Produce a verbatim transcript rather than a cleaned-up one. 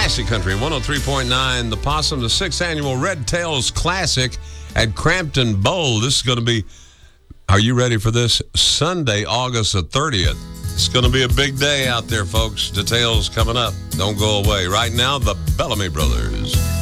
Classic Country, one oh three point nine. The Possum, the sixth annual Red Tails Classic at Crampton Bowl. This is going to be, are you ready for this? Sunday, August the thirtieth. It's going to be a big day out there, folks. Details coming up. Don't go away. Right now, the Bellamy Brothers.